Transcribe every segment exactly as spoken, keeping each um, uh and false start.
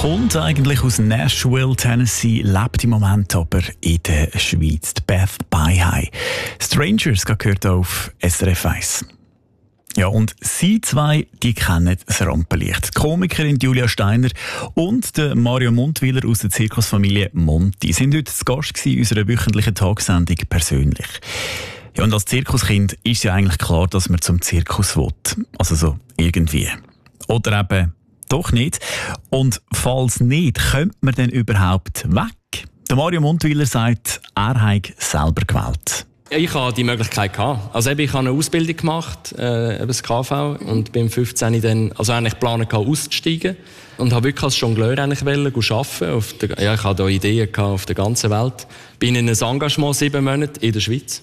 Kommt eigentlich aus Nashville, Tennessee, lebt im Moment aber in der Schweiz. Die Beth Baihai. Strangers gehört auf S R F eins. Ja, und sie zwei, die kennen das Rampenlicht. Die Komikerin Julia Steiner und der Mario Mundwiler aus der Zirkusfamilie Monti sind heute zu Gast in unserer wöchentlichen Tagsendung «Persönlich». Ja, und als Zirkuskind ist ja eigentlich klar, dass man zum Zirkus will. Also so irgendwie. Oder eben doch nicht. Und falls nicht, könnte man denn überhaupt weg? Der Mario Mundwiler sagt, er habe selber gewählt. Ich hatte die Möglichkeit gehabt. Also eben, ich habe eine Ausbildung gemacht, äh, eben das K V, und bin fünfzehn dann, also eigentlich geplant auszusteigen und habe wirklich als Jongleur eigentlich wollen, arbeiten. Auf der, ja, ich hatte da Ideen gehabt auf der ganzen Welt. Bin in ein Engagement sieben Monate in der Schweiz.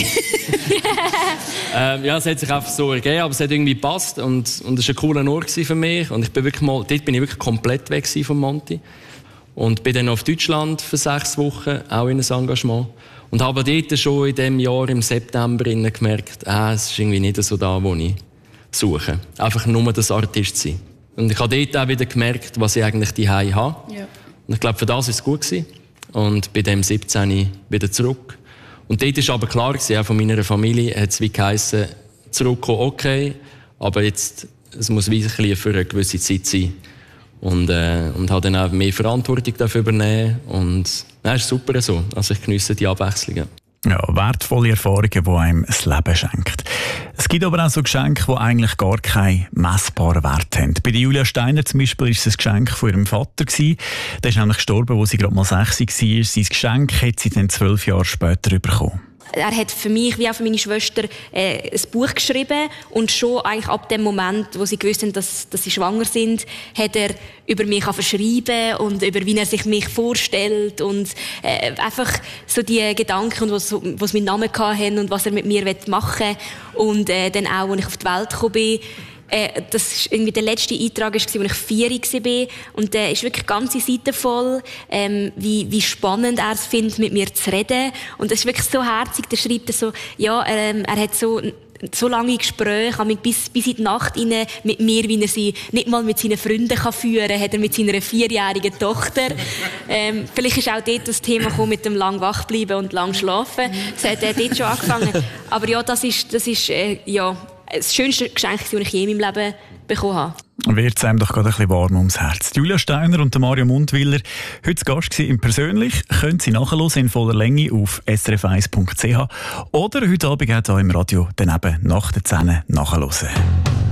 ähm, ja, es hat sich einfach so ergeben, aber es hat irgendwie gepasst und und es war ein cooler Ort für mich. Und ich bin wirklich mal, dort bin ich wirklich komplett weg von Monti und bin dann auf Deutschland für sechs Wochen auch in ein Engagement. Und habe dort schon in diesem Jahr, im September, gemerkt, ah, es ist irgendwie nicht so da, wo ich suche. Einfach nur das Artist sein. Und ich habe dort auch wieder gemerkt, was ich eigentlich daheim habe. Ja. Und ich glaube, für das war es gut gewesen. Und bei dem siebzehn wieder zurück. Und dort war aber klar gewesen, auch von meiner Familie hat es wie geheissen, zurückkommen, okay, aber jetzt, es muss wirklich für eine gewisse Zeit sein. Und, äh, und habe dann auch mehr Verantwortung dafür übernehmen. Und das ist super so. Also ich geniesse die Abwechslungen. Ja, wertvolle Erfahrungen, die einem das Leben schenkt. Es gibt aber auch so Geschenke, die eigentlich gar keinen messbaren Wert haben. Bei Julia Steiner zum Beispiel war es ein Geschenk von ihrem Vater. Der ist nämlich gestorben, als sie gerade mal sechs war. Sein Geschenk hat sie dann zwölf Jahre später bekommen. Er hat für mich wie auch für meine Schwester äh, ein Buch geschrieben und schon eigentlich ab dem Moment, wo sie gewusst haben, dass, dass sie schwanger sind, hat er über mich verschrieben und über wie er sich mich vorstellt und äh, einfach so die Gedanken, was, was meinen Namen hatten und was er mit mir machen will. Und äh, dann auch, als ich auf die Welt gekommen bin, Äh, das war irgendwie der letzte Eintrag, als ich vier war. Und der ist wirklich ganze Seite voll, ähm, wie, wie spannend er es findet, mit mir zu reden. Und das ist wirklich so herzig. Der schreibt er so, ja, ähm, er hat so, so lange Gespräche, bis, bis in die Nacht rein mit mir, wie er sie nicht mal mit seinen Freunden kann führen kann, hat er mit seiner vierjährigen Tochter. Ähm, vielleicht ist auch dort das Thema gekommen mit dem lang wach bleiben und lang schlafen. Das hat er dort schon angefangen. Aber ja, das ist, das ist, äh, ja, das schönste Geschenk, das ich je in meinem Leben bekommen habe. Wird es einem doch gerade ein bisschen warm ums Herz. Julia Steiner und Mario Mundwiler, heute zu Gast im «Persönlich», können Sie nachhören in voller Länge auf s r f eins punkt c h oder heute Abend auch hier im Radio dann eben nach der zehn nachhören.